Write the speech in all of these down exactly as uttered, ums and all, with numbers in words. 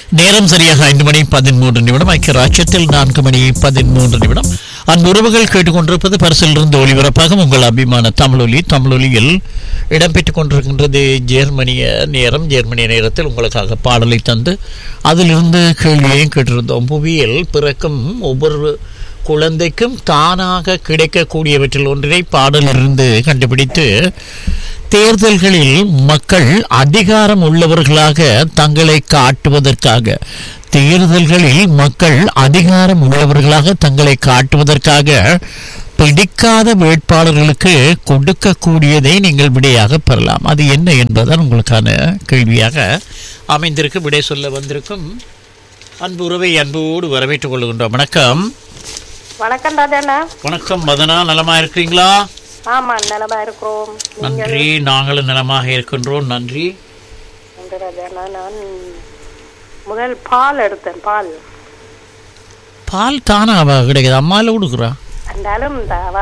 நேரம் சரியாக ஐந்து மணி பதிமூன்று நிமிடம். ஐக்கிய ராஜ்யத்தில் நான்கு மணி பதிமூன்று நிமிடம். அந்த உறவுகள் கேட்டுக்கொண்டிருப்பது பரிசிலிருந்து ஒளிபரப்பாக உங்கள் அபிமான தமிழொலி. தமிழொலியில் இடம்பெற்றுக் கொண்டிருக்கின்றது ஜெர்மனிய நேரம். ஜெர்மனிய நேரத்தில் உங்களுக்காக பாடலை தந்து அதிலிருந்து கேள்வியையும் கேட்டிருந்தோம். புவியில் பிறக்கும் ஒவ்வொரு குழந்தைக்கும் தானாக கிடைக்கக்கூடியவற்றில் ஒன்றினை பாடலிருந்து கண்டுபிடித்து தேர்தல்களில் மக்கள் அதிகாரம் உள்ளவர்களாக தங்களை காட்டுவதற்காக தேர்தல்களில் மக்கள் அதிகாரம் உள்ளவர்களாக தங்களை காட்டுவதற்காக பிடிக்காத வேட்பாளர்களுக்கு கொடுக்கக்கூடியதை நீங்கள் விடையாக பெறலாம். அது என்ன என்பதுதான் உங்களுக்கான கேள்வியாக அமைந்திருக்கு. விடை சொல்ல வந்திருக்கும் அன்பு உறவை அன்போடு வரவேற்றுக் கொள்கின்றோம். வணக்கம். வணக்கம் ராஜாண்ணா. வணக்கம் மதனா, நலமா இருக்கிறீங்களா? ஆமா, நலமா இருக்கிறோம். நன்றி, நாங்களும் நலமாக இருக்கின்றோம். நன்றி ராஜாண்ணா. நான் முதல் பால் எடுத்தேன். பால் பால் தானா கிடைக்குது? அம்மால கொடுக்குறா இருந்தாலும்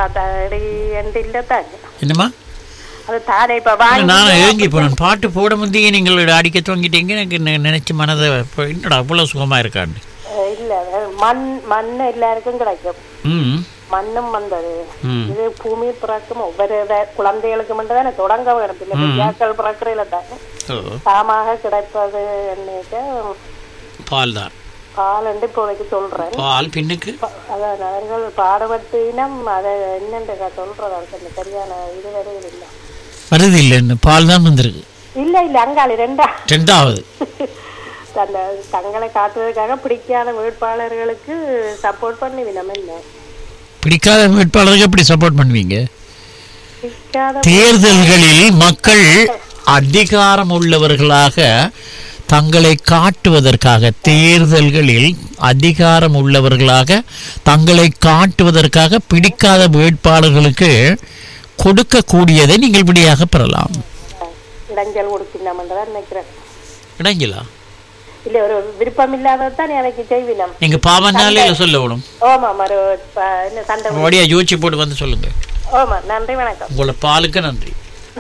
என்னமா அது தானே இப்ப வாங்கி நான் ஏங்கி போனேன். பாட்டு போட முந்தைய நீங்கள் அடிக்க துவங்கிட்டீங்க. எனக்கு நினைச்சு மனதை என்னடா அவ்வளவு சுகமா இருக்காண்டு. இல்ல மண் மண் எல்லாருக்கும் கிடைக்கும். ம் மண்ணும் வந்தது. இது பூமி பிறக்கும் ஒவ்வொரு குழந்தைகளுக்கு மட்டும் தானே தொடங்க வேணும். பின்ன பெரியாக்கள் பிறக்கிறதுல தானே தாமாக கிடைப்பது என்னக்க பால் தான். பால் என்று இப்போதைக்கு சொல்றேன். பால் பின்னுக்கு அதான் அவர்கள் பாடுபட்டு இனம் அதை என்னென்று சொல்றது. அதுக்கு சரியான இது வருது இல்லை வருது இல்லைன்னு பால் தான் வந்திருக்கு. இல்ல இல்ல அங்காளி ரெண்டா ரெண்டாவது அந்த தங்களை காட்டுவதற்காக பிடிக்காத வேட்பாளர்களுக்கு சப்போர்ட் பண்ணுவீங்க. நம்ம என்ன பிடிக்காத வேட்பாளருக்கு எப்படி சப்போர்ட் பண்ணுவீங்க? தேர்தல்களில் மக்கள் அதிகாரம் உள்ளவர்களாக தங்களை காட்டுவதற்காக தேர்தல்களில் அதிகாரம் உள்ளவர்களாக தங்களை காட்டுவதற்காக பிடிக்காத வேட்பாளர்களுக்கு கொடுக்கக்கூடியதை நீங்கள் விடையாக பெறலாம். இடைஞ்சல் கொடுக்கணும் நினைக்கிறேன். இடைஞ்சலா இல்ல, ஒரு விருப்பம் இல்லாததான் எனக்கு செய்வினம். நீங்க பாவனாலே சொல்லணும். ஓமா மறு என்ன சண்டை ஓடியா யோசிச்சு போட்டு வந்து சொல்லுங்க. ஓமா, நன்றி, வணக்கம். உங்களோட பாலுக்கு நன்றி.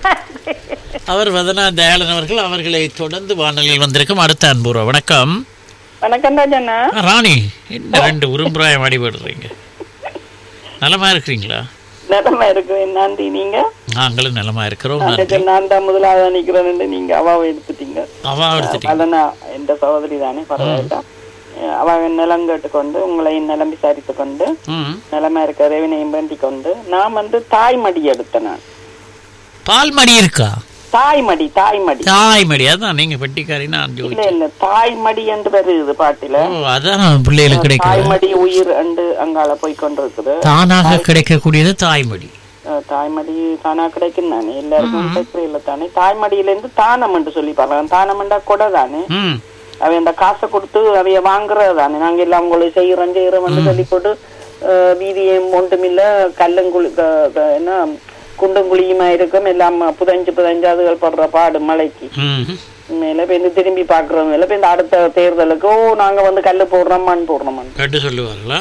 அவர் வதனா தயாளன் அவர்கள். அவர்களை தொடர்ந்து வானொலியில் வந்திருக்கும் அடுத்த அன்புறா. வணக்கம். வணக்கம் ராஜண்ணா. ராணி, என்ன ரெண்டு உரும்புறாயம் அடிபடுறீங்க? நலமா இருக்கிறீங்களா? நலமா இருக்கிறேன், நன்றி. நீங்க? நாங்களும் நலமா இருக்கிறோம். நான் தான் முதலாவது நிக்கிறேன். நீங்க அவாவை எடுத்துட்டீங்க. அவா எடுத்துட்டீங்க. அதனா எந்த சகோதரி தானே, பரவாயில்ல. அவ நிலம் கேட்டுக்கொண்டு உங்களை நிலம் விசாரித்து கொண்டு நிலமா இருக்க ரேவினையும் வேண்டிக் கொண்டு நான் வந்து தாய்மடி எடுத்தேன். நான் பால்மடி இருக்கா? தாய்மடி தாய்மடி தாய்மடி அதான் நீங்க பெட்டிக்காரினா இல்ல இல்ல தாய்மடி என்று வருது பாட்டில. அதான் பிள்ளைகளுக்கு கிடைக்கும் தாய்மடி உயிர் என்று அங்கால போய் கொண்டிருக்குது. தானாக கிடைக்கக்கூடியது தாய்மடி. தாய்மடி தானா கிடைக்கும் தானே, எல்லாருக்கும் இல்ல தானே. தாய்மடியில இருந்து தானம் என்று சொல்லி பாருங்க. தானம்ண்டா கொடை தானே. அவை அந்த காசை கொடுத்து அவைய வாங்குறது தானே. நாங்க எல்லாம் உங்களுக்கு செய்யறோம் செய்யறோம் சொல்லி போட்டு வீதியும் ஒன்றுமில்ல கல்லுங்குழி என்ன குண்டும் குழியுமா இருக்கும். எல்லாம் புதஞ்சு புதஞ்சு அதுகள் படுற பாடு மழைக்கு மேல பேருந்து திரும்பி பாக்குறோம். மேல பேருந்து அடுத்த தேர்தலுக்கு ஓ நாங்க வந்து கல்லு போடுறோம் மண் போடுறோம் சொல்லுவாங்களா?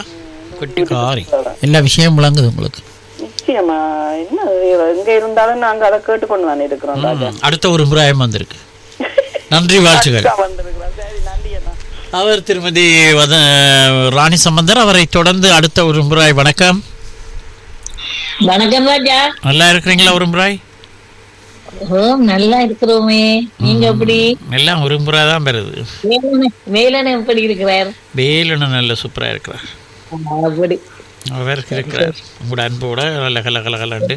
எல்லா விஷயம் விளங்குது உங்களுக்கு நிச்சயமா. என்ன எங்க இருந்தாலும் நாங்க அதை கேட்டுக்கொண்டு தானே இருக்கிறோம். அடுத்த ஒரு முறையம் வந்திருக்கு. நன்றி, வாழ்த்துக்கள். அவர் திருமதி ராணி சம்பந்தர். அவரை தொடர்ந்து அடுத்த ஒரு முறை. வணக்கம். வணக்கம் ராஜா. நல்லா இருக்கிறீங்களா? ஒரு முறை நல்லா இருக்கிறோமே. நீங்க எப்படி? எல்லாம் ஒரு முறை தான் பெறுது. வேலன் எப்படி இருக்கிறார்? வேலன் நல்ல சூப்பரா இருக்கிறார். அப்படி அவர் இருக்கிறார். உங்களோட அன்போட நல்ல கல கல கலண்டு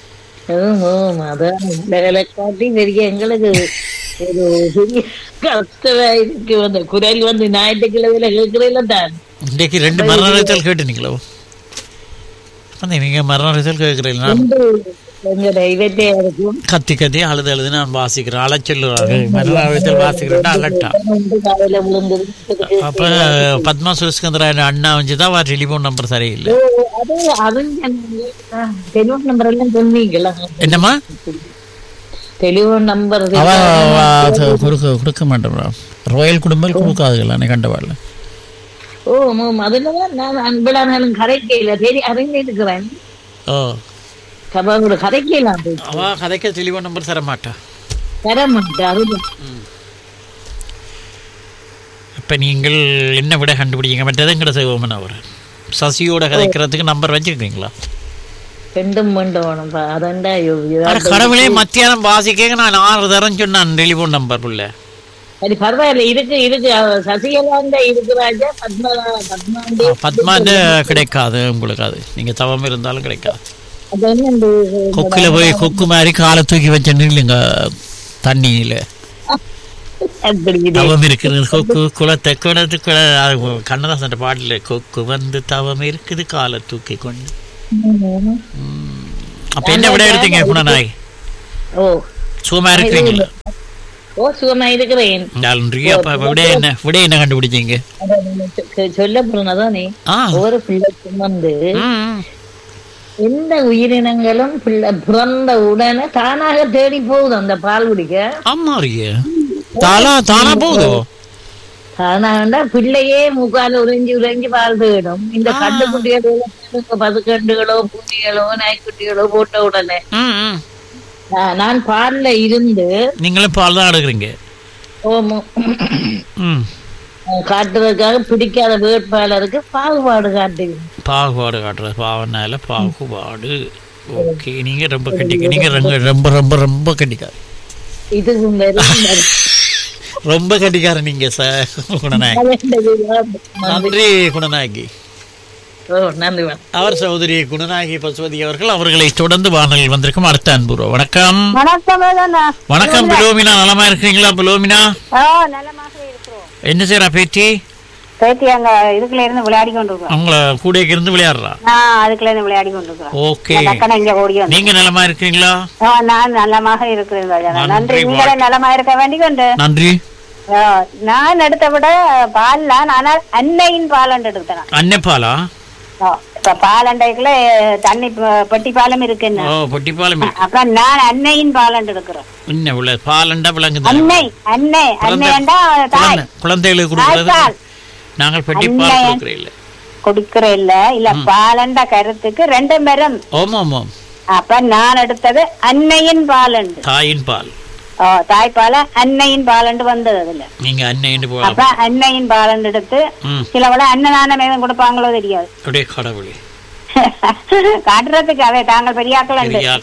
காட்டி பெரிய எங்களுக்கு ஒரு பெரிய கஷ்டமா இருக்கு. அந்த குரல் வந்து ஞாயிற்றுக்கிழமையில கேட்கிறேன் தான். இன்றைக்கு ரெண்டு மரணத்தில் கேட்டுனீங்களோ? நீங்க மரணத்தில் கேட்கிறீங்களா? கத்தி கத்தி அழுது அழுது நான் வாசிக்கிறேன். அழ சொல்லுவாங்க மரணத்தில் வாசிக்கிறேன் அலட்டா. அப்ப பத்மா சுரேஷ்கந்திராயன் அண்ணா வந்துதான் வா டெலிபோன் நம்பர் சரியில்லை. என்னம்மா டெலிபோன் நம்பர் கொடுக்க மாட்டேன். ராயல் குடும்பம் கொடுக்காதுல்ல கண்டவாள். ஓ அதுலதான் நான் அன்படானாலும் கதைக்கல சரி அறிந்து இருக்கிறேன். ஓ கபாவோட கதைக்கலாம். அவ கதைக்க டெலிபோன் நம்பர் தர மாட்டா. தர மாட்டா. அது இப்போ நீங்கள் என்ன விட கண்டுபிடிங்க மற்றது எங்கட செய்வோம்னு அவர் சசியோட கதைக்கிறதுக்கு நம்பர் வச்சுருக்கீங்களா? ரெண்டும் வேண்டும் அதண்டா கடவுளே மத்தியானம் வாசிக்க நான் ஆறு தரம் சொன்னான் டெலிஃபோன் நம்பர் உள்ள. அது பரவாயில்ல இருக்கு இருக்கு சசிகலாண்ட இருக்கு ராஜா. பத்மா பத்மா பத்மாண்ட கிடைக்காது உங்களுக்கு, அது நீங்க தவம் இருந்தாலும் கிடைக்காது. கொக்குல போய் கொக்கு மாதிரி காலை தூக்கி வச்சு இல்லைங்க தண்ணியில தவம் இருக்குது. கொக்கு குளத்தை குளத்து குள கண்ணதாசன் பாடல கொக்கு வந்து தவம் இருக்குது காலை தூக்கி கொண்டு. அப்ப என்ன விட எடுத்தீங்க குணநாய்? ஓ சுகமா இருக்கிறீங்களா? ஓ சுகமா இருக்கிறேன். விட என்ன விட என்ன கண்டுபிடிச்சீங்க? சொல்ல போனதானே ஒவ்வொரு பிள்ளைக்கும் வந்து எந்த உயிரினங்களும் பிள்ளை பிறந்த உடனே தானாக தேடி போகுது அந்த பால் குடிக்க. ஆமா தானா தானா போகுதோ? தானாண்டா பிள்ளையே முக்கால உறிஞ்சி உறிஞ்சி பால் தேடும். இந்த கண்டு குட்டிகளோ பதுக்கண்டுகளோ பூட்டிகளோ நாய்க்குட்டிகளோ போட்ட உடனே நான் பால்ல இருந்து. நீங்களும் பால் தான் எடுக்கிறீங்க? காட்டுறதுக்காக பிடிக்காத வேட்பாளருக்கு பாகுபாடு காட்டுங்க. பாகுபாடு காட்டுறது பாவனால பாகுபாடு. ஓகே நீங்க ரொம்ப கட்டிக்க நீங்க ரொம்ப ரொம்ப ரொம்ப கட்டிக்காரு. இதுவும் ரொம்ப கட்டிக்காரு நீங்க சார் குணநாயகி. நன்றி குணநாயகி. அவர் சகோதரி குணநாயகி பசுபதி அவர்கள். அவர்களை தொடர்ந்து வானலில் வந்திருக்கும் அடுத்த அன்புறோம். வணக்கம். வணக்கம் பிலோமினா, நலமா இருக்கீங்களா பிலோமினா? என்ன செய்யறா பேத்தி? பேத்தி அங்க இதுக்குள்ள இருந்து விளையாடி கொண்டிருக்கோம். அவங்கள கூடைக்கு இருந்து விளையாடுறா? அதுக்குள்ள இருந்து விளையாடி கொண்டிருக்கோம். ஓகே நீங்க நலமா இருக்கீங்களா? நான் நலமாக இருக்கிறேன். நன்றி. நீங்களே நலமா இருக்க வேண்டிக் கொண்டு நன்றி. நான் எடுத்த விட பால் நான் அன்னையின் பாலண்டு எடுத்தேன். அன்னை பாலா? இப்ப பாலண்டைக்குள்ள தண்ணி பொட்டி பாலம் இருக்கு. பொட்டி பாலம். அப்ப நான் அன்னையின் பாலண்டு எடுக்கிறேன். என்ன உள்ள பாலண்டா விளங்குது? அன்னை அன்னை அன்னையண்டா தாய். குழந்தைகளுக்கு கொடுக்கிறது நாங்கள் பொட்டி பால் கொடுக்கிறேன் கொடுக்கிறேன் இல்ல இல்ல பாலண்ட கருத்துக்கு ரெண்டு மரம். ஆமா ஆமா. அப்ப நான் எடுத்தது அன்னையின் பாலண்டு. தாயின் பால். தாய்ப்பால அன்னையின் பாலண்டு வந்தது. அதுல நீங்க அன்னையின் அப்ப அன்னையின் பாலண்டு எடுத்து சில விட அன்னதானம் எதுவும் கொடுப்பாங்களோ தெரியாது. கடவுளே காட்டுறதுக்கு அவை தாங்கள் பெரியாக்கள்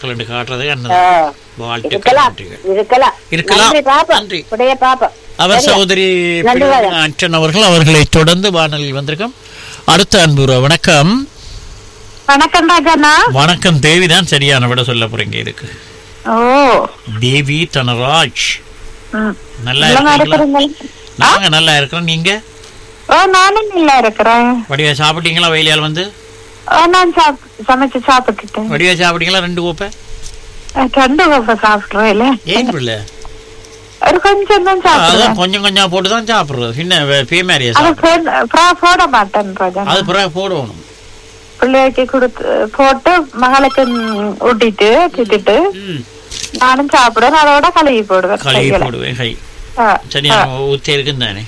அவர் சகோதரி அச்சன் அவர்கள். அவர்களை தொடர்ந்து வானலில் வந்திருக்கோம் அடுத்த அன்பு. வணக்கம். வணக்கம் ராஜாண்ணா. வணக்கம். தேவிதான் சரியான விட சொல்ல போறீங்க இதுக்கு. தேவி தனராஜ். நல்லா இருக்கீங்களா? நாங்க நல்லா இருக்கிறோம். நீங்க? நானும் நல்லா இருக்கிறேன். வடிவா சாப்பிட்டீங்களா? வெயிலால் வந்து நான் சமைச்சு சாப்பிட்டுட்டேன். வடிவா சாப்பிட்டீங்களா? ரெண்டு கோப்பை ரெண்டு கோப்பை சாப்பிடுறேன். ஏன் இல்ல ஒரு கொஞ்சம் தான் சாப்பிடுறேன். கொஞ்சம் கொஞ்சம் போட்டுதான் சாப்பிடுறது. என்ன பேமாரியா போட மாட்டேன். அது பிறகு போடணும். பிள்ளைக்கு கொடுத்து போட்டு மகளுக்கு ஊட்டிட்டு திட்டிட்டு நானும் சாப்பிடுவேன். அதோட கழுவி போடுவேன். கழுவி போடுவேன். சரியா ஊத்தி இருக்குன்னு தானே.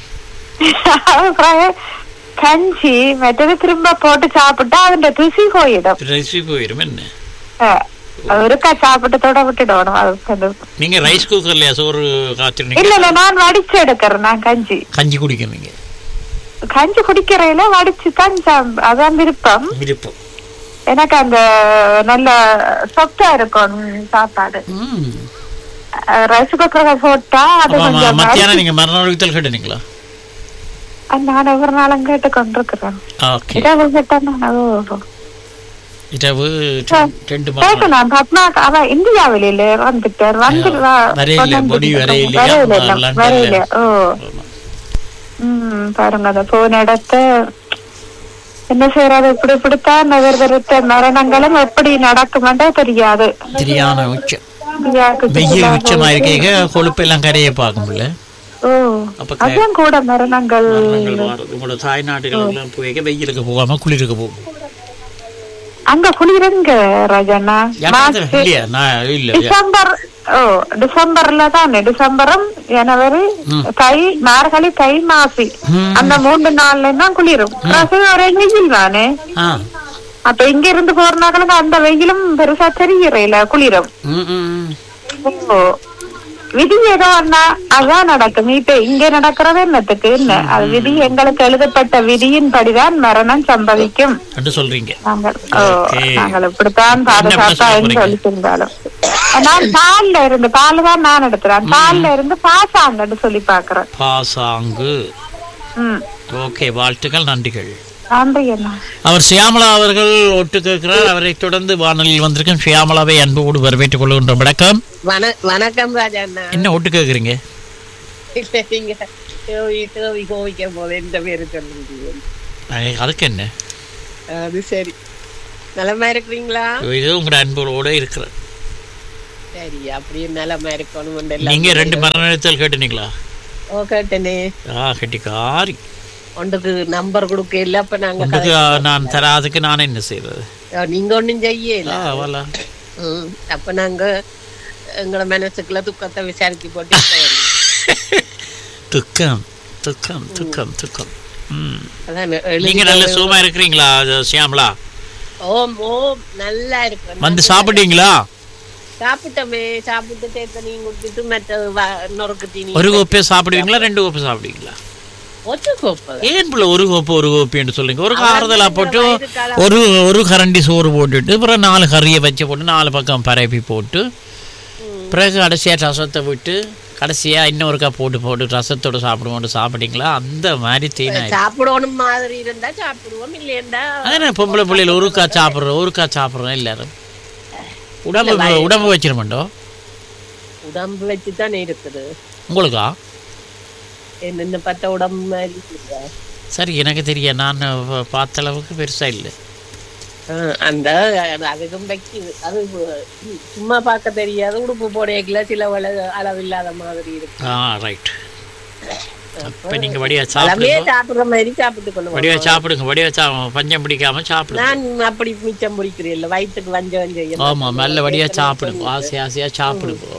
கஞ்சி மற்றது திரும்ப போட்டு சாப்பிட்டா அதோட ருசி போயிடும். ருசி போயிடும். என்ன ஒருக்கா சாப்பிட்டு தொட விட்டுடணும். நீங்க ரைஸ் குக்கர்லயா சோறு காய்ச்சிருந்தீங்க? இல்ல இல்ல நான் வடிச்சு எடுக்கிறேன். நான் கஞ்சி கஞ்சி குடிக்கிறீங்க? கஞ்சி குடிக்கிறேல வடிச்சு தான் அதான் விருப்பம். விருப்பம் எனக்கு அந்த நல்ல சொத்தா இருக்கும் சாப்பாடு. ரைஸ் குக்கர் போட்டா அது கொஞ்சம். மத்தியானம் நீங்க மறுநாள் கேட்டீங்களா? நான் ஒவ்வொரு நாளும் கேட்டு கொண்டிருக்கிறேன். இரவு கேட்டேன். இரவு பத்மா அவ இந்தியாவில வந்துட்டார். வந்து வரையில. ஓ உம் பாருங்க அத போன இடத்த என்ன செய்யறது. இப்படி இப்படித்தான் நிகழ்த்த மரணங்களும் எப்படி நடக்குமென்றா தெரியாது. தெரியாத உச்சம் வெயில் உச்சமா இருக்க கொழுப்பு எல்லாம் கரையை பார்க்கும்ல. ஓ அதான் கூட மரணங்கள். உங்களோட தாய்நாட்டுகள் எல்லாம் போய் வெயிலுக்கு போகாம குளிருக்கு போகும். அங்க குளிருங்க ராஜண்ணா. டிசம்பர் ஓ டிசம்பர்ல தானே. டிசம்பரும் ஜனவரி தை மார்கழி தை மாசி அந்த மூன்று நாள்ல தான் குளிரும். ஒரே வெயில் தானே. அப்ப இங்க இருந்து போறனாக்களுக்கு அந்த வெயிலும் பெருசா தெரியல குளிரும். விதி ஏதோ ஒன்னா அதான் நடக்கும். இப்ப இங்க நடக்கிறது என்னத்துக்கு என்ன? அது விதி, எங்களுக்கு எழுதப்பட்ட விதியின் படிதான் மரணம் சம்பவிக்கும் சொல்றீங்க. நாங்கள் நாங்கள் இப்படித்தான் பாதுகாப்பா சொல்லியிருந்தாலும் நான் பால்ல இருந்து பால் தான் நான் எடுத்துறேன். பால்ல இருந்து பாசாங்கன்னு சொல்லி பாக்குறேன். பாசாங்கு. ஓகே, வாழ்த்துக்கள், நன்றிகள். அவர் சியாமலா அவர்கள் ஒட்டு கேட்கிறார். அவரை தொடர்ந்து வானொலியில் வந்திருக்கேன். சியாமலாவை அன்போடு வரவேற்றுக் கொள்கின்ற வணக்கம். வணக்கம் ராஜா. என்ன ஒட்டு கேட்குறீங்க? அதுக்கு என்ன? அது சரி, நலமா இருக்கிறீங்களா? இது உங்களோட அன்போட இருக்கிற. சரி, அப்படியே நலமா இருக்கணும். நீங்க ரெண்டு மரணத்தில் கேட்டுனீங்களா? ஓ, கேட்டனே. ஆ, கெட்டிக்காரி. ஒன்றுக்கு நம்பர் கொடுக்க இல்ல. அப்ப நாங்க நான் தராதுக்கு நான் என்ன செய்யறது? நீங்க ஒண்ணும் செய்யல. அப்ப நாங்க எங்களோட மனசுக்குள்ள துக்கத்தை விசாரிச்சு போட்டு துக்கம் துக்கம் துக்கம் துக்கம். நீங்க நல்ல சுகமா இருக்கிறீங்களா சியாமலா? ஓம் ஓம், நல்லா இருக்கு. வந்து சாப்பிட்டீங்களா? சாப்பிட்டோமே, சாப்பிட்டு தேத்தனையும் கொடுத்துட்டு மற்ற நொறுக்கு தீனி. ஒரு கோப்பை சாப்பிடுவீங்களா, ரெண்டு கோப்பை சாப்பிடுவீங்களா? ஏன் பிள்ளை ஒரு கோப்பு ஒரு கோப்பி என்று சொல்லுங்க. ஒரு காரதலா போட்டு ஒரு ஒரு கரண்டி சோறு போட்டுட்டு அப்புறம் நாலு கறியை வச்சு போட்டு நாலு பக்கம் பரப்பி போட்டு பிறகு கடைசியா ரசத்தை விட்டு கடைசியா இன்னொருக்கா போட்டு போட்டு ரசத்தோட சாப்பிடுவோம். சாப்பிட்டீங்களா? அந்த மாதிரி தீனா சாப்பிடணும் மாதிரி இருந்தா சாப்பிடுவோம், இல்லையா? அதான் பொம்பளை பிள்ளைல ஒருக்கா சாப்பிடுறோம் ஒருக்கா சாப்பிடுறோம். எல்லாரும் உடம்பு உடம்பு வச்சிட மாட்டோம். உடம்பு வச்சுதான் இருக்குது. உங்களுக்கா? என்ன பத்த உடம்பு மாதிரி சரி, எனக்கு தெரிய, நான் பார்த்த அளவுக்கு பெருசா இல்லை. அந்த அதுக்கும் வைக்குது. அது சும்மா பார்க்க தெரியாது. உடுப்பு போடையல சில அளவு இல்லாத மாதிரி இருக்கு. ஆ, ரைட். அப்ப நீங்க வடியா சாப்பிடுங்க. சாப்பிடுற மாதிரி சாப்பிட்டு கொள்ளுங்க. வடியா சாப்பிடுங்க. வடியா பஞ்சம் பிடிக்காம சாப்பிடுங்க. நான் அப்படி மிச்சம் பிடிக்கிறேன் இல்ல, வயிற்றுக்கு வஞ்சம் வஞ்சம். ஆமா, நல்ல வடியா சாப்பிடுங்க. ஆசை ஆசையா சாப்பிடுங்க.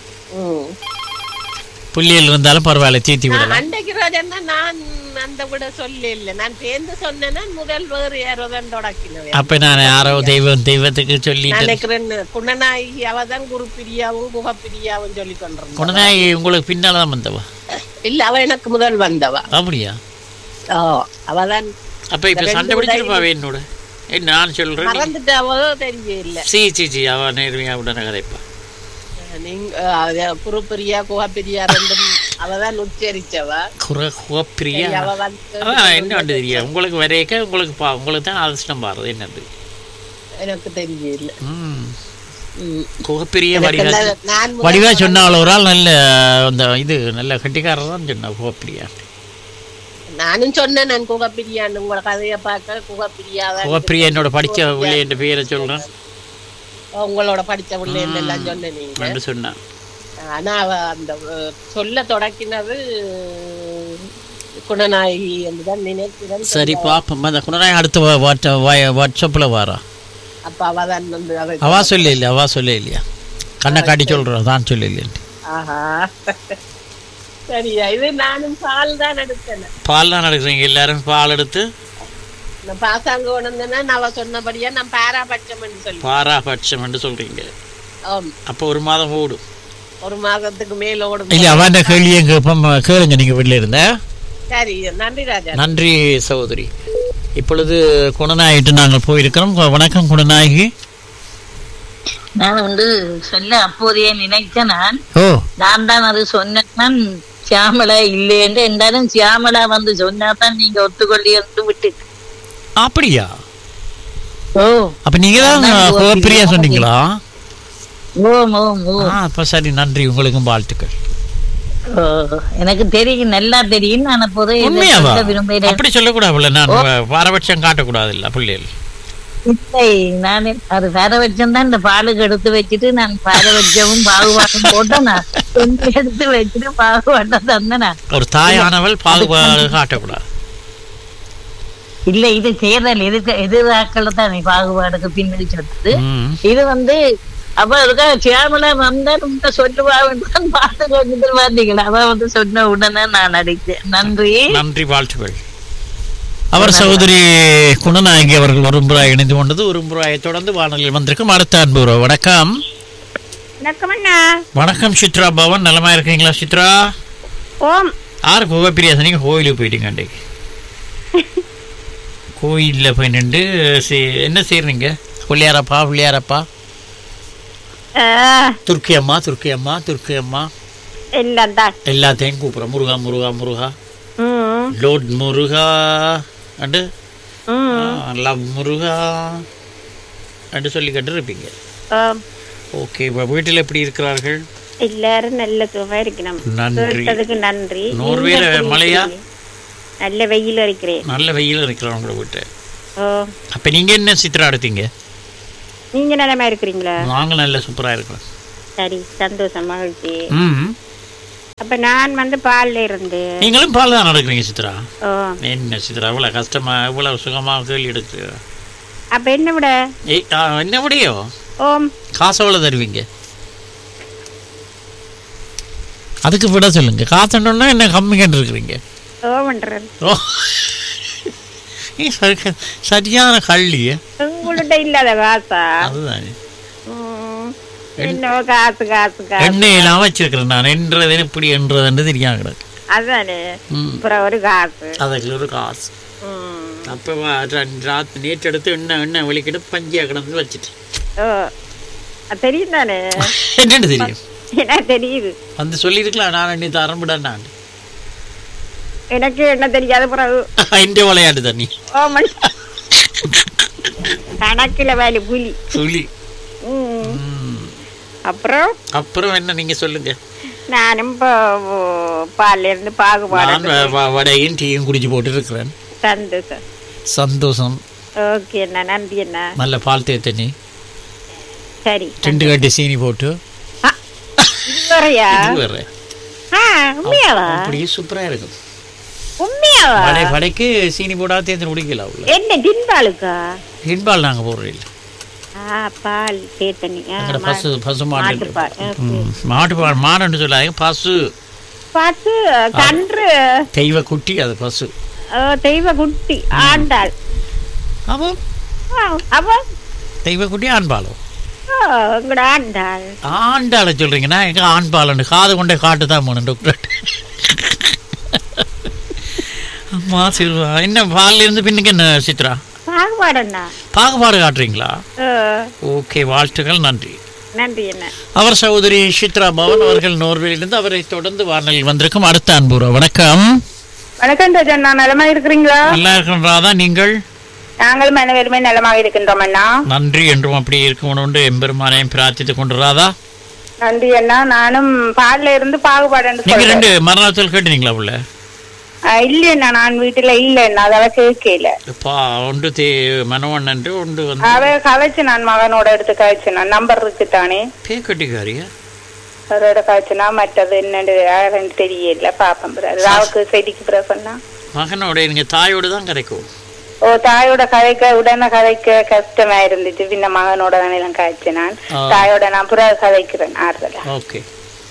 புள்ளியில் இருந்தாலும் பரவாயில்ல, தீத்தி விடலாம். அன்றைக்கு ராஜா நான் அந்த விட சொல்ல இல்ல, நான் சேர்ந்து சொன்னேன்னா முதல் வேறு யாரோ தான் தொடக்கினேன். அப்ப நான் யாரோ தெய்வம் தெய்வத்துக்கு சொல்லி நினைக்கிறேன். குணநாயகி அவதான் குரு பிரியாவும் குகப்பிரியாவும் சொல்லி கொண்டிருந்தேன். குணநாயகி உங்களுக்கு பின்னால்தான் வந்தவா? இல்ல, அவ எனக்கு முதல் வந்தவா. அப்படியா? ஓ, அவதான். அப்ப இப்ப சண்டை பிடிச்சிருப்பாவே என்னோட. நான் சொல்றேன், மறந்துட்டாவோ தெரியல. சி சி சி அவ நேர்மையா உடனே கதைப்பா. குருப்பிரியா குகப்பிரியா ரெண்டும் அவதான் உச்சரிச்சவா. குகப்பிரியா என்ன வந்து தெரியாது உங்களுக்கு? வரைக்க உங்களுக்கு பா உங்களுக்கு தான் அதிர்ஷ்டம் பாருது. என்னது எனக்கு தெரியல. குகப்பிரியா வடிவா வடிவா சொன்னால ஒரு ஆள் நல்ல அந்த இது நல்ல கட்டிக்காரர் தான் சொன்னா குகப்பிரியா. நானும் சொன்னேன் நான் குகப்பிரியான்னு. உங்களை கதையை பார்க்க குகப்பிரியா குகப்பிரியா என்னோட படிச்ச பிள்ளை என்ற பேரை சொல்றேன். உங்களோட படிச்ச பிள்ளை எல்லாம் சொன்ன நீங்க சொன்ன. ஆனா அவ அந்த சொல்ல தொடக்கினது குணநாயகி என்றுதான் நினைக்கிறேன். சரி பாப்போம். அந்த குணநாயகி அடுத்த வாட்ஸ்அப்ல வாரா. அப்ப அவதான் வந்து அவா சொல்ல இல்லையா? அவா சொல்ல இல்லையா? கண்ணை காட்டி சொல்றோம் தான் சொல்ல இல்லையா? ஆஹா, சரியா. இது நானும் பால் தான் எடுத்தேன். பால் தான் எடுக்கிறீங்க எல்லாரும்? பால் எடுத்து பாசாங்க உணர்ந்தேன்னா நான் சொன்னபடியா நான் பாராபட்சம் என்று சொல்லி பாராபட்சம் என்று சொல்றீங்க. அப்ப ஒரு மாதம் ஓடும். ஒரு மாதத்துக்கு மேல ஓடும். இல்ல, அவன் கேள்வியை கேளுங்க நீங்க வீட்டுல இருந்த. சரி, நன்றி ராஜா. நன்றி சகோதரி. இப்பொழுது குணநாயகிட்டு நாங்கள் போயிருக்கிறோம். வணக்கம் குணநாயகி. நான் வந்து சொல்ல அப்போதையே நினைச்சேன். நான் ஓ நான் தான் அது சொன்னேன். சியாமலா இல்லைன்னு என்றாலும் சியாமலா வந்து சொன்னாதான் நீங்க ஒத்துக்கொள்ளி வந்து விட்டு. அப்படியா? ஓ, அப்ப நீங்க தான் குகப்பிரியா சொன்னீங்களா? ஓம் ஓம் ஓ. அப்ப சரி, நன்றி. உங்களுக்கும் வாழ்த்துக்கள். எனக்கு தெரியும், நல்லா தெரியும். நான் அப்போது விரும்புகிறேன். அப்படி சொல்லக்கூடாது. நான் பாரபட்சம் காட்டக்கூடாது இல்ல பிள்ளைகள். இல்லை, நான் அது பாரபட்சம் தான். இந்த பாலுக்கு எடுத்து வச்சுட்டு நான் பாரபட்சமும் பாகுபாடும் போட்டேன். நான் எடுத்து வச்சுட்டு பாகுபாட்டம் தந்தேன். ஒரு தாயானவள் பாகுபாடு காட்டக்கூடாது. இல்ல, இது தேர்தல் எதிர்க்க எதிராக்கள் தான் பாகுபாடுக்கு பின்னாடி சொல்றது. இது வந்து அப்ப அதுக்காக சியாமலா வந்தா ரொம்ப சொல்லுவாங்க பார்த்து கொஞ்சம் பார்த்தீங்களா? அவ வந்து சொன்ன உடனே நான் அடித்தேன். நன்றி, நன்றி, வாழ்த்துக்கள். அவர் சகோதரி குணநாயகி அவர்கள் ஒருமுறை இணைந்து கொண்டது. ஒருமுறையை தொடர்ந்து வானொலியில் வந்திருக்கும் அடுத்த அன்பு. வணக்கம். வணக்கம் அண்ணா. வணக்கம் சித்ரா பவன், நலமா இருக்கீங்களா சித்ரா? ஓம். ஆறு கோவை பிரியாச, நீங்க கோயிலுக்கு போயிட்டீங்க அன்றைக்கு. கோயிலில் போய் நின்று என்ன செய்யறீங்க? பிள்ளையாரப்பா பிள்ளையாரப்பா துர்க்கி அம்மா துர்க்கி அம்மா துர்க்கி அம்மா எல்லாத்தையும் கூப்பிடுறோம். Muruga Muruga Muruga load Muruga and love Muruga and சொல்லி கட்டு இருப்பீங்க. ஓகே, இப்போ வீட்டில் எப்படி இருக்கிறார்கள்? எல்லாரும் நல்ல சுகமா இருக்கணும். நன்றி. நன்றி. நோர்வேல மழையா? நல்ல வெயில் இருக்கிறேன். நல்ல வெயில் இருக்கிறோம் உங்களை வீட்டு. அப்ப நீங்க என்ன சித்ரா எடுத்தீங்க? நீங்க நலமா இருக்கிறீங்களா? நாங்க நல்ல சூப்பரா இருக்கிறோம். சரி, சந்தோஷம், மகிழ்ச்சி. அப்ப நான் வந்து பால்ல இருந்து. நீங்களும் பால் தான் நடக்கிறீங்க சித்ரா? என்ன சித்ரா இவ்வளவு கஷ்டமா இவ்வளவு சுகமா கேள்வி எடுக்கு? அப்ப என்ன விட? என்ன விடையோ? ஓம். காசு எவ்வளவு தருவீங்க? அதுக்கு விட சொல்லுங்க. காசுன்னா என்ன கம்மி கண்டு இருக்கிறீங்க? சரியான கள்ளி. உங்கள்கிட்ட இல்லாத காசா? அதுதானே. என்ன காசு காசு காசு எண்ணெயெல்லாம் வச்சிருக்கிறேன் நான். என்றது எப்படி என்றது தெரியாம கிடக்கு. அதுதானே. அப்புறம் ஒரு காசு, அதுக்கு ஒரு காசு. அப்ப ராத்திரி நேற்று எடுத்து எண்ணெய் எண்ணெய் வெளிக்கிட்டு பஞ்சியா கிடந்து வச்சுட்டு. தெரியும் தானே. என்னன்னு தெரியும்? என்ன தெரியுது வந்து சொல்லி இருக்கலாம். நான் நீ தரம்பிட நான் எனக்கு என்ன தெரியாத பிறகு இந்த விளையாட்டு தண்ணி கணக்குல வேலை புலி புலி. அப்புறம் அப்புறம் என்ன நீங்க சொல்லுங்க. நானும் பால்ல இருந்து பாகுபாடு வடையும் டீயும் குடிச்சு போட்டு இருக்கிறேன். சந்தோஷம் சந்தோஷம். ஓகே அண்ணா, நன்றி அண்ணா. நல்ல பால் தே தண்ணி. சரி, ரெண்டு கட்டி சீனி போட்டு. அப்படியே சூப்பரா இருக்கும். வடை வடைக்கு சீனி போடாத தேர்ந்து குடிக்கல. என்ன தின்பாலுக்கா? தின்பால் நாங்க போடுறோம் இல்ல. பால் தேத்தனி. பசு பசு மாட்டு மாட்டு பால் மாடுன்னு சொல்லாங்க. பசு பசு கன்று தெய்வ குட்டி. அது பசு தெய்வ குட்டி ஆண்டாள். அப்போ அப்போ தெய்வ குட்டி ஆண்பாலோ? ஆண்டாள் ஆண்டாளை சொல்றீங்கன்னா எங்க ஆண்பாலன்னு காது கொண்டே காட்டு தான் போனேன் டாக்டர். அம்மா சிறுவா என்ன பால்ல இருந்து பின்னுக்கு என்ன சித்ரா? பாகுபாடுண்ணா. பாகுபாடு காட்டுறீங்களா? ஓகே, வாழ்த்துக்கள், நன்றி. நன்றி என்ன. அவர் சகோதரி சித்ரா பவன் அவர்கள் நோர்வேலிருந்து. அவரை தொடர்ந்து வானொலியில் வந்திருக்கும் அடுத்த அன்புறவு. வணக்கம். வணக்கம் ராஜண்ணா, நலமா இருக்கிறீங்களா? நல்லா இருக்கின்றதா நீங்கள்? நாங்களும் அனைவருமே நலமாக இருக்கின்றோம் அண்ணா. நன்றி. என்றும் அப்படி இருக்கணும் எம்பெருமானையும் பிரார்த்தித்துக் கொண்டுறாதா? நன்றி அண்ணா. நானும் பால்ல இருந்து பாகுபாடு. நீங்க ரெண்டு மரணத்தில் கேட்டீங்களா உள்ள? இல்லண்ணா, நான் வீட்டுல இல்லண்ணா, அதாவ கேட்கல. ஒன்று தே மனவன் என்று ஒன்று வந்து அவ கதைச்சு நான் மகனோட எடுத்து கதைச்சு நான் நம்பர் இருக்குத்தானே. பே கட்டிக்காரியா? அவரோட கதைச்சுனா மற்றது என்னன்னு தெரியல. பாப்பம் ராவுக்கு செய்திக்கு பிறகு சொன்னா மகனோட நீங்க தாயோட தான் கிடைக்கும். ஓ, தாயோட கதைக்க உடனே கதைக்க கஷ்டமா இருந்துச்சு. பின்ன மகனோட தானே எல்லாம் காய்ச்சி நான் தாயோட நான் புற கதைக்கிறேன் ஆறுதலா. ஓகே.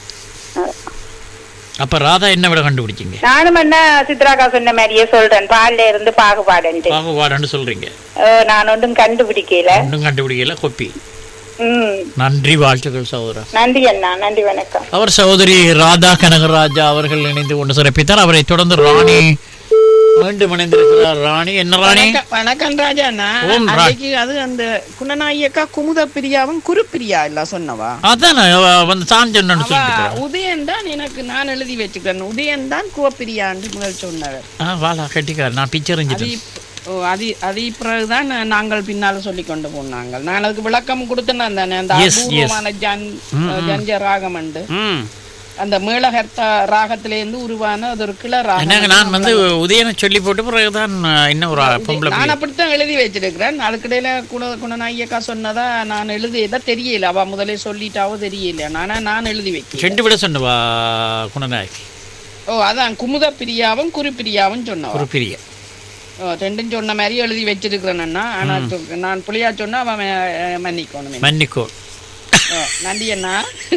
அப்ப ராதா என்ன விட கண்டுபிடிச்சீங்க? நானும் என்ன சித்ராக்கா சொன்ன மாதிரியே சொல்றேன். பால்ல இருந்து பாகுபாடு பாகுபாடுன்னு சொல்றீங்க. நான் ஒன்றும் கண்டுபிடிக்கல. ஒன்றும் கண்டுபிடிக்கல. கொப்பி. ம், நன்றி, வாழ்த்துக்கள் சகோதரா. நன்றி அண்ணா, நன்றி, வணக்கம். அவர் சகோதரி ராதா கனகராஜா அவர்கள் இணைந்து கொண்டு சிறப்பித்தார். அவரை தொடர்ந்து ராணி மீண்டும் இணைந்திருக்கிறார். ராணி. என்ன ராணி? வணக்கம் ராஜா. அன்னைக்கு அது அந்த குணநாயக்கா குமுத பிரியாவும் குருப்பிரியா இல்ல சொன்னவா? அதான் வந்து தான் சொன்னு உதயன் தான் எனக்கு நான் எழுதி வச்சுக்கிறேன். உதயன் தான் குவப்பிரியான்னு முதல் சொன்னவர். வாழா கட்டிக்கார். நான் பிக்சர் அது அது பிறகுதான் நாங்கள் பின்னால சொல்லி கொண்டு போனாங்க. நான் அதுக்கு விளக்கம் கொடுத்தேன் தானே. அந்த அபூர்வமான ஜஞ்ச ராகம் உண்டு. அந்த மேளகர்த்தா ராகத்திலேருந்து உருவான அது ஒரு கிளராக. நான் வந்து உதயனை சொல்லி போட்டு பிறகுதான் இன்னொரு பொம்பளை நான் அப்படித்தான் எழுதி வச்சிருக்கிறேன். அதுக்கிடையில குண குணநாயக்கா சொன்னதா நான் எழுதியதா தெரியல. அவ முதலே சொல்லிட்டாவோ தெரியல. நானா நான் எழுதி வைக்க ரெண்டு விட சொன்னவா குணநாயக்கி? ஓ, அதான் குமுத பிரியாவும் குறிப்பிரியாவும் சொன்னவா? குறிப்பிரியா. ஓ, ரெண்டும் சொன்ன மாதிரி எழுதி வச்சிருக்கிறேன். ஆனா நான் புள்ளியா சொன்னா அவன் மன்னிக்கணும். மன்னிக்கோ. நன்றி அண்ணா.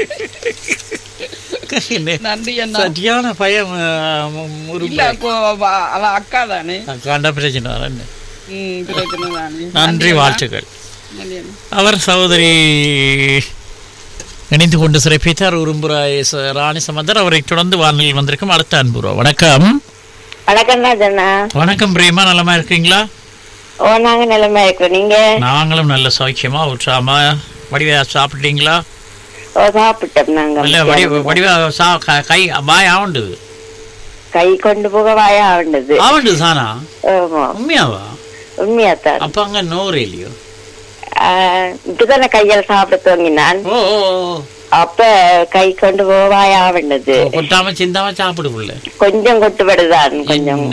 நன்றி அண்ணா. சரியான பயம். அவ அக்கா தானே. அக்காண்டா பிரச்சனை. நன்றி, வாழ்த்துக்கள். அவர் சகோதரி இணைந்து கொண்டு சிறப்பித்தார் உரும்புராய் ராணி சம்பந்தர். அவரை தொடர்ந்து வானொலியில் வந்திருக்கும் அடுத்த அன்புறா. வணக்கம். வணக்கம் ராஜண்ணா. வணக்கம் பிரேமா, நலமா இருக்கீங்களா? ஓ, நாங்க நிலைமை இருக்கிறோம். நீங்க? நாங்களும் நல்ல சௌக்கியமா உற்சாகமா. வடிவா சாப்பிட்டீங்களா? ஓ, சாப்பிட்டோம். நாங்க வடிவா கை வாய் ஆவண்டு கை கொண்டு போக வாய ஆவண்டது ஆவண்டு தானா? உண்மையாவா? உண்மையாத்தான். அப்ப அங்க நோறு இல்லையோ? இப்பதானே கையால் சாப்பிட துவங்கினான். அப்ப கை கொண்டு போக வாய ஆவண்டது. கொட்டாம சிந்தாம சாப்பிடுக்குள்ள கொஞ்சம் கொட்டுப்படுதான். கொஞ்சம்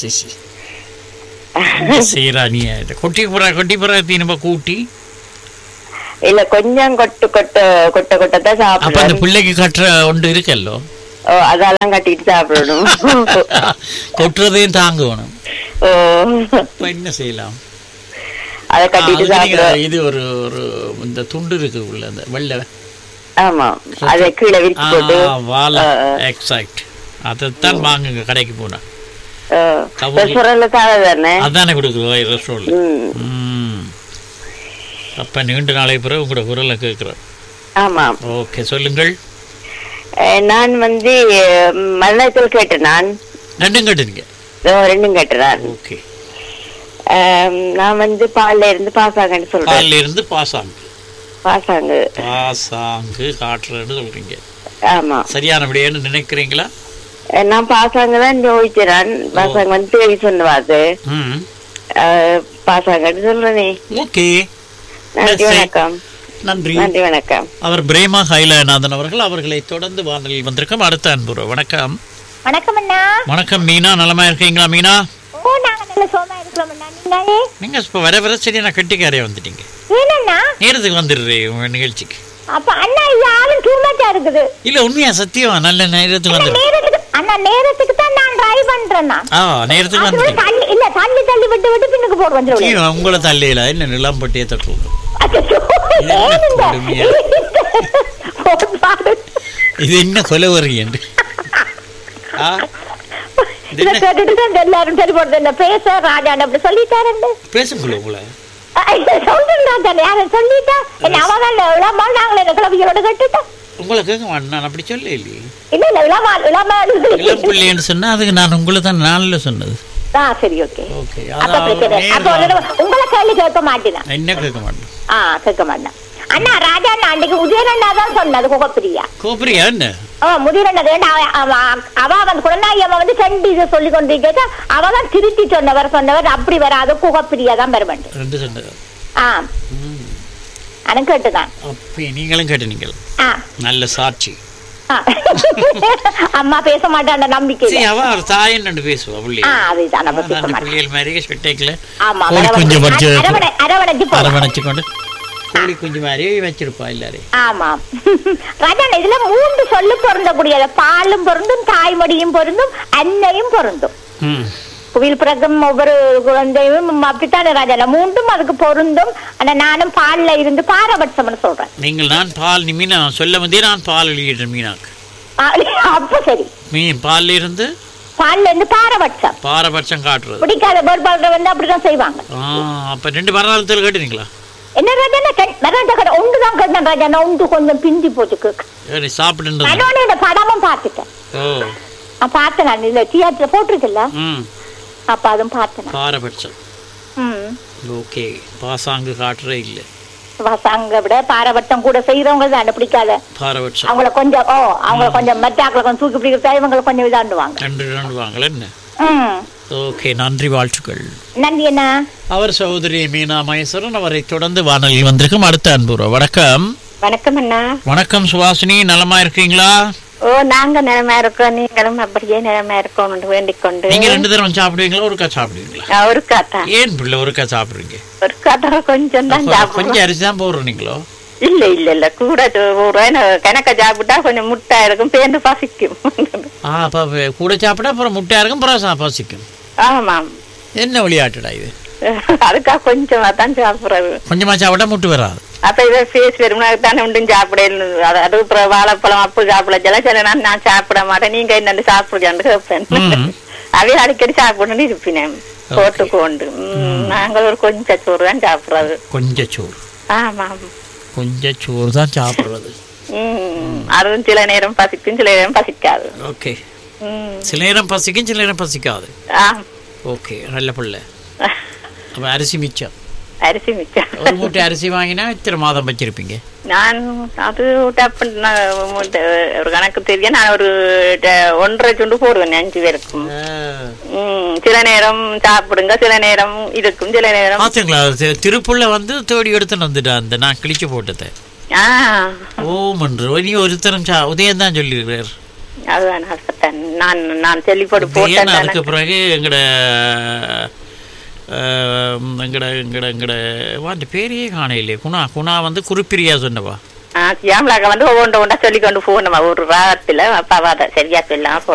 கொட்டி புறா கொட்டி புறா தீனமா கூட்டி இல்ல கொஞ்சம் கொட்டு கொட்ட கொட்ட கொட்டதான் சாப்பிடும். அந்த பிள்ளைக்கு கட்டுற ஒன்று இருக்கல்லோ, அதெல்லாம் கட்டிட்டு சாப்பிடணும். கொட்டுறதையும் தாங்கணும். ஓ, என்ன செய்யலாம்? அத கட்டிட்டு சாப்பிட. இது ஒரு ஒரு இந்த துண்டு இருக்கு உள்ள அந்த வெள்ளை. ஆமா, அதை கீழே விரிச்சு போட்டு வாழை. எக்ஸாக்ட். அதைத்தான் வாங்குங்க கடைக்கு போனா. அதானே கொடுக்குறோம் ரெஸ்டாரண்ட்ல. அப்ப நீண்ட நாளை பிறகு உங்களோட குரலை கேட்கிறோம். ஆமா, ஓகே, சொல்லுங்கள். நான் வந்து மலையாளத்தில் கேட்டேன். நான் ரெண்டும் கேட்டீங்க? ரெண்டும் கேட்டேன். ஓகே. நான் வந்து பால்ல இருந்து பாசாங்கன்னு சொல்றேன். பால்ல இருந்து பாசாங்கு. பாசாங்கு பாசாங்கு காட்டுறேன்னு சொல்றீங்க. ஆமா, சரியானபடியான்னு நினைக்கிறீங்களா? நான் பாசாங்க தான் யோசிக்கிறேன். பாசாங்க வந்து தேவி சொன்னவாது பாசாங்கன்னு சொல்றேனே. ஓகே, நன்றி, வணக்கம். நன்றி, நன்றி, வணக்கம். அவர் பிரேமா ஹைலநாதன் அவர்கள். அவர்களை தொடர்ந்து வானொலியில் வந்திருக்கும் அடுத்த அன்புறவு. வணக்கம். வணக்கம் அண்ணா. வணக்கம் மீனா, நலமா இருக்கீங்களா மீனா? ஓ, நாங்க நல்ல சோமா இருக்கோம் அண்ணா. நீங்க? நீங்க இப்ப வர வர சரியா கட்டிக்காரையா வந்துட்டீங்க. ஏனண்ணா? நேரத்துக்கு வந்துடுறேன் உங்க நிகழ்ச்சிக்கு. அப்ப அண்ணா இது ஆளும் டூ மச்சா இருக்குது. இல்ல, உண்மையா சத்தியமா நல்ல நேரத்துக்கு வந்து. நேரத்துக்கு அண்ணா, நேரத்துக்கு தான் நான் ட்ரை பண்றேன். ஆ, நேரத்துக்கு வந்து. இல்ல, தள்ளி தள்ளி விட்டு விட்டு பின்னுக்கு போடு வந்துருவேன். உங்களை தள்ளியில என்ன நிலம்பட்டியே தட்டுவோம். இது என்ன கொலை வருகின்ற எல்லாரும் சரி போடுறது பேச ராஜா அப்படி சொல்லிட்டாரு. பேசுங்களா உங்களை சொல்லிட்டா என்ன அவன் நாங்களே கிளவிகளோட கட்டுட்டோம். உங்களை கேட்க மாட்டேன், நான் அப்படி சொல்ல இல்லையே. இல்ல இல்ல, இளமா இளமா இளம் பிள்ளைன்னு சொன்னா அதுக்கு நான் உங்களை தான் நாளில சொன்னது. சரி, ஓகே. ஓகே, உங்களை கேள்வி கேட்க மாட்டேன். என்ன கேட்க மாட்டேன்? ஆ, கேட்க மாட்டேன். அண்ணா ராஜா அன்னைக்கு உதயண்ணா தான் சொன்னது. கோபப்பிரியா கோபப்பிரியா என்ன? முதிரண்ணா அவ வந்து குழந்தை அவ வந்து ரெண்டு இதை சொல்லி கொண்டிருக்க. அவ தான் திருத்தி சொன்னவர் சொன்னவர் அப்படி வராது. குகப்பிரியா தான் பெருமண்டு ரெண்டு சொன்னது. ஆ, அனு கேட்டுதான். அப்ப நீங்களும் கேட்டு நீங்கள் நல்ல சாட்சி. அம்மா பேச மாட்டான் நம்பிக்கை. அவ தாயன் ரெண்டு பேசுவா பிள்ளை. பிள்ளைகள் மாதிரி செட்டைக்குல அரவணைச்சு கொண்டு கோழி குஞ்சு மாதிரி வச்சிருப்பா எல்லாரையும். ஆமா ராஜா, இதுல மூன்று சொல்லு பொருந்தக்கூடியது. பாலும் பொருந்தும், தாய்மொழியும் பொருந்தும், அன்னையும் பொருந்தும். புவியில் பிறக்கும் ஒவ்வொரு குழந்தையும் அப்படித்தானே ராஜா, மூன்றும் அதுக்கு பொருந்தும். ஆனா நானும் பால்ல இருந்து பாரபட்சம்னு சொல்றேன். நீங்கள் நான் பால் மீனா சொல்ல வந்தே நான் பால் எழுதிட்டேன் மீனாக்கு. அப்ப சரி, மீன் பால்ல இருந்து பால்ல இருந்து பாரபட்சம் பாரபட்சம் காட்டுறது பிடிக்காத பொறுப்பாளர் வந்து அப்படிதான் செய்வாங்க. அப்ப ரெண்டு மரணத்தில் கேட்டீங்களா? என்ன ராஜா, ஒன்றுதான் கேட்டேன் ராஜா. நான் ஒன்று கொஞ்சம் பிந்தி போச்சு கேட்க சாப்பிட்டு படமும் பார்த்துட்டேன். பார்த்தேன் நான், இல்ல தியேட்டர்ல போட்டிருக்குல்ல, அப்ப அதுவும் பார்த்தேன். பாரபட்சம். ஓகே, பாசாங்கு காட்டுறே இல்ல. பாசாங்க விட பாரபட்சம் கூட செய்யறவங்க தான் பிடிக்காத பாரபட்சம். அவங்கள கொஞ்சம் ஓ அவங்கள கொஞ்சம் மெட்டாக்களை கொஞ்சம் தூக்கி பிடிக்கிறதா இவங்களை கொஞ்சம் இதாண்டுவாங்க. ரெண்டு இதாண்டுவாங்களே என்ன? ஓகே, நன்றி, வாழ்த்துக்கள். நன்றி அண்ணா. அவர் சகோதரி மீனா மகேஸ்வரன். அவரை தொடர்ந்து வானொலியில் வந்திருக்கும் அடுத்த அன்புறவு. வணக்கம். வணக்கம் அண்ணா. வணக்கம் சுவாசினி, நலமா இருக்கீங்களா? ஓ, நாங்க நிலமா இருக்கோம். நீங்களும் அப்படியே நிலமா இருக்கோம் வேண்டிக் கொண்டு. நீங்க ரெண்டு தரம் சாப்பிடுவீங்களா ஒருக்கா சாப்பிடுவீங்களா? ஒருக்கா தான். ஏன் பிள்ளை ஒருக்கா சாப்பிடுறீங்க? ஒருக்கா தான், கொஞ்சம் தான் சாப்பிடுவோம். கொஞ்சம் அரிசி தான் போடுறீங்களோ? இல்ல இல்ல இல்ல, கூட கணக்க சாப்பிட்டா கொஞ்சம் முட்டா இருக்கும், பேருந்து பசிக்கும். கூட சாப்பிட்டா அப்புறம் முட்டா இருக்கும், அப்புறம் பசிக்கும். ஆமாம். என்ன விளையாட்டுடா இது? அதுக்கா கொஞ்சமா தான் சாப்பிடுறது. கொஞ்சமா சாப்பிட்டா முட்டு வராது. அப்ப இதை பேஸ் வெறும் தானே உண்டும் சாப்பிட. அது வாழைப்பழம் அப்பு சாப்பிட சில நான் நான் சாப்பிட மாட்டேன். நீங்க என்னன்னு சாப்பிடுறான்னு கேட்பேன். அவைய அடிக்கடி சாப்பிடணும்னு இருப்பினேன் போட்டு கொண்டு. நாங்கள் ஒரு கொஞ்சம் சோறு தான் சாப்பிடுறது. கொஞ்சம் சோறு? ஆமா, கொஞ்சம் சோறு தான் சாப்பிடுறது. ம், அதுவும் சில நேரம் பசிக்கும் சில நேரம் பசிக்காது. ஓகே. ம். சில நேரம் பசிக்கும் சில நேரம் பசிக்காது. ஆ. ஓகே, நல்ல பிள்ளை. அப்ப அரிசி மிச்சம். அரிசி மிச்சம். ஒரு மூட்டை அரிசி வாங்கினா எத்தனை மாதம் வச்சிருப்பீங்க? நான் அது டப்பு நான் ஒரு கணக்கு தெரியும். நான் ஒரு ட- ஒன்றரை சுண்டு போடுவேன் அஞ்சு பேருக்கும். ம், சில நேரம் சாப்பிடுங்க, சில நேரம் இருக்கும், சில நேரம். பாத்தீங்களா, தி- திருப்புள்ள வந்து தேடி எடுத்துன்னு வந்துட்டா அந்த நான் கிழிச்சு போட்டதை. ஆ, ஓமன்று இனி ஒருத்தரம் சா உதயம் தான் சொல்லியிருக்கிறார். அதுதான் அதுதான். நான் நான் சொல்லி போட்டு உதயன் போட்டேன். அதுக்கு பிறகு எங்கட ஆஹ், எங்கட எங்கட எங்கட வாண்ட பேரையே காணையிலே குணா குணா வந்து குறிப்பிரியா சொன்னவா. சியாமலாக்க வந்து ஒவ்வொன்று ஒன்றா சொல்லி கொண்டு போகணுமா ஒரு ராகத்துல அப்பா சரியா சொல்லாம